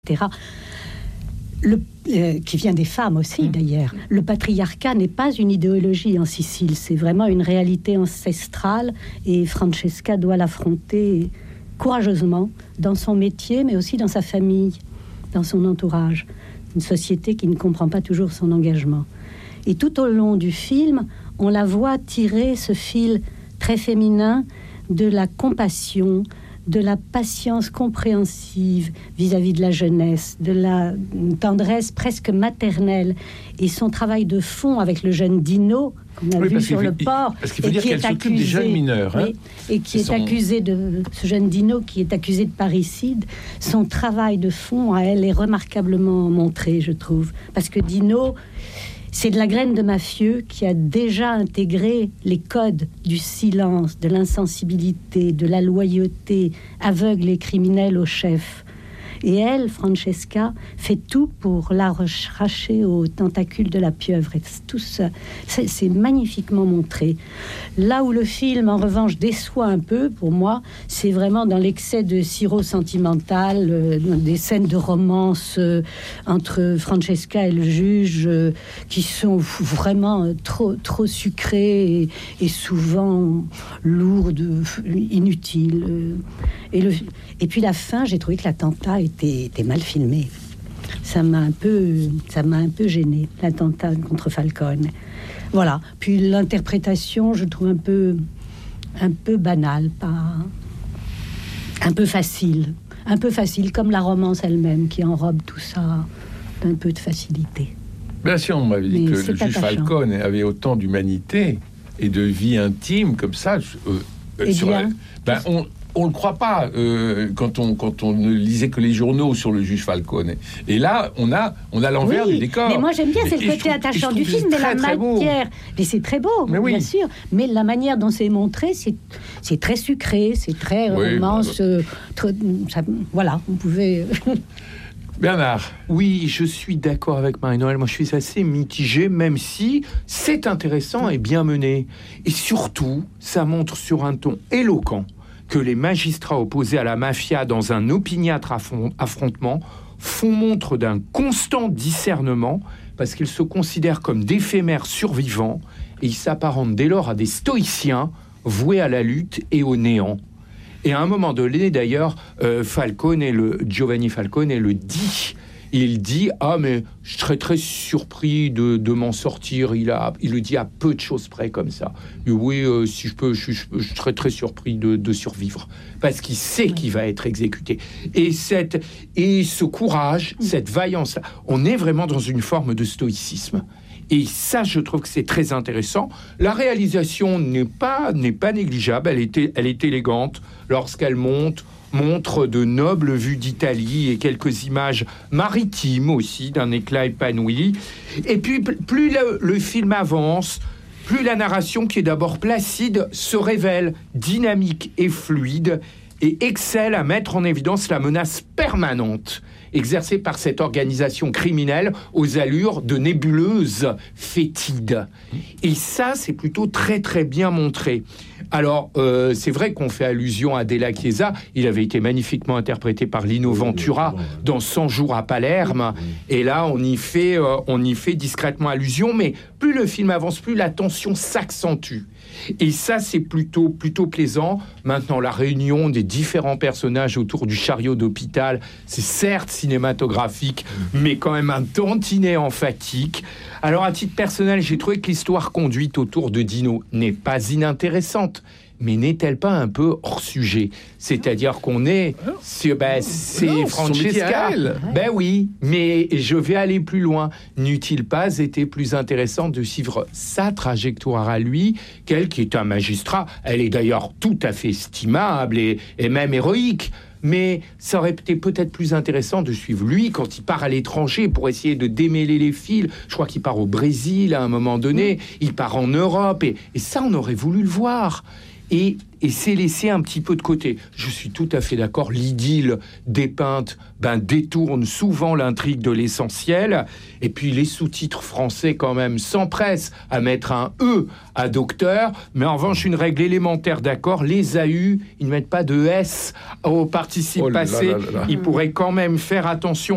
etc. Qui vient des femmes aussi d'ailleurs. Le patriarcat n'est pas une idéologie en Sicile, c'est vraiment une réalité ancestrale et Francesca doit l'affronter courageusement dans son métier, mais aussi dans sa famille, dans son entourage. Une société qui ne comprend pas toujours son engagement. Et tout au long du film, on la voit tirer ce fil très féminin de la compassion, de la patience compréhensive vis-à-vis de la jeunesse, de la tendresse presque maternelle, et son travail de fond avec le jeune Dino qu'on a vu sur le port, parce qu'il faut dire qu'elle s'occupe des jeunes mineurs, hein, et qui est accusé de ce jeune Dino qui est accusé de parricide. Son travail de fond à elle est remarquablement montré, je trouve, parce que Dino, c'est de la graine de mafieux qui a déjà intégré les codes du silence, de l'insensibilité, de la loyauté, aveugle et criminelle au chef. Et elle, Francesca, fait tout pour l'arracher aux tentacules de la pieuvre. Et tout ça, c'est magnifiquement montré. Là où le film, en revanche, déçoit un peu, pour moi, c'est vraiment dans l'excès de sirop sentimental, des scènes de romance entre Francesca et le juge, qui sont vraiment trop sucrées et souvent lourdes, inutiles. Et puis la fin, j'ai trouvé que l'attentat était mal filmé. Ça m'a un peu gêné, l'attentat contre Falcone. Voilà. Puis l'interprétation, je trouve un peu banale, un peu facile, comme la romance elle-même qui enrobe tout ça d'un peu de facilité. Bien sûr, on m'avait dit que le juge Falcone avait autant d'humanité et de vie intime comme ça. On le croit pas quand on ne lisait que les journaux sur le juge Falcone. Et là, on a l'envers du décor. Mais moi, j'aime bien, c'est le côté attachant du film, mais la matière... Mais c'est très beau, bien sûr. Mais la manière dont c'est montré, c'est très sucré, c'est très romance. Voilà, on pouvait... Bernard. Oui, je suis d'accord avec Marie-Noëlle. Moi, je suis assez mitigé, même si c'est intéressant et bien mené. Et surtout, ça montre sur un ton éloquent que les magistrats opposés à la mafia dans un opiniâtre affrontement font montre d'un constant discernement parce qu'ils se considèrent comme d'éphémères survivants et ils s'apparentent dès lors à des stoïciens voués à la lutte et au néant. Et à un moment donné, d'ailleurs, Giovanni Falcone le dit. Il dit « Ah, mais je serais très surpris de m'en sortir. » Il le dit à peu de choses près comme ça. Et oui, si je peux, je serais très surpris de survivre. Parce qu'il sait qu'il va être exécuté. Et ce courage, cette vaillance, on est vraiment dans une forme de stoïcisme. Et ça, je trouve que c'est très intéressant. La réalisation n'est pas négligeable. Elle est élégante lorsqu'elle montre de nobles vues d'Italie et quelques images maritimes aussi, d'un éclat épanoui. Et puis, plus le film avance, plus la narration, qui est d'abord placide, se révèle dynamique et fluide et excelle à mettre en évidence la menace permanente exercée par cette organisation criminelle aux allures de nébuleuse fétide. Et ça, c'est plutôt très, très bien montré. Alors, c'est vrai qu'on fait allusion à De La Chiesa. Il avait été magnifiquement interprété par Lino Ventura dans 100 jours à Palerme. Et là, on y fait discrètement allusion. Mais plus le film avance, plus la tension s'accentue. Et ça, c'est plutôt plaisant. Maintenant, la réunion des différents personnages autour du chariot d'hôpital, c'est certes cinématographique, mais quand même un tantinet emphatique. Alors, à titre personnel, j'ai trouvé que l'histoire conduite autour de Dino n'est pas inintéressante, mais n'est-elle pas un peu hors sujet? C'est-à-dire qu'on est... c'est Francesca. Ben oui, mais je vais aller plus loin. N'eût-il pas été plus intéressant de suivre sa trajectoire à lui, qu'elle qui est un magistrat? Elle est d'ailleurs tout à fait estimable et même héroïque. Mais ça aurait été peut-être plus intéressant de suivre lui quand il part à l'étranger pour essayer de démêler les fils. Je crois qu'il part au Brésil à un moment donné, il part en Europe, et ça, on aurait voulu le voir. Et c'est laissé un petit peu de côté. Je suis tout à fait d'accord, l'idylle dépeinte détourne souvent l'intrigue de l'essentiel, et puis les sous-titres français quand même s'empressent à mettre un « E » à docteur, mais en revanche, une règle élémentaire d'accord, les AU, ils ne mettent pas de « S » au participe passé. Ils pourraient quand même faire attention.